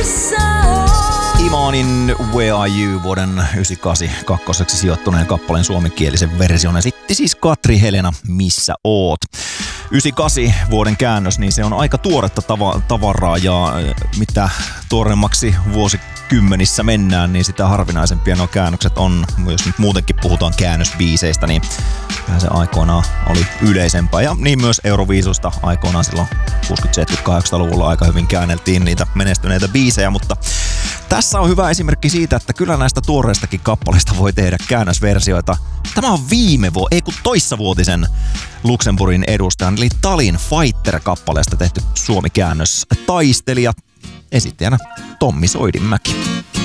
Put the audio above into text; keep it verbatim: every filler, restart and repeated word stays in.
Imanin Where Are You vuoden yhdeksänkymmentäkahdeksan kakkoseksi sijoittuneen kappaleen suomenkielisen version esitti siis Katri Helena Missä oot. yhdeksänkymmentäkahdeksan vuoden käännös, niin se on aika tuoretta tava- tavaraa ja mitä tuoremmaksi vuosikymmenissä mennään, niin sitä harvinaisempia nuo käännökset on. Jos nyt muutenkin puhutaan käännösbiiseistä, niin se aikoinaan oli yleisempää. Ja niin myös Euroviisusta aikoinaan silloin kuusikymmentä-, seitsemänkymmentä-, kahdeksankymmentäluvulla aika hyvin käänneltiin niitä menestyneitä biisejä, mutta tässä on hyvä esimerkki siitä, että kyllä näistä tuoreistakin kappaleista voi tehdä käännösversioita. Tämä on viime vuo, ei kun toissavuotisen Luxemburgin edustajan, eli Talin Fighter-kappaleesta tehty suomi-käännös. Taistelijat, esittäjänä Tommi Soidinmäki.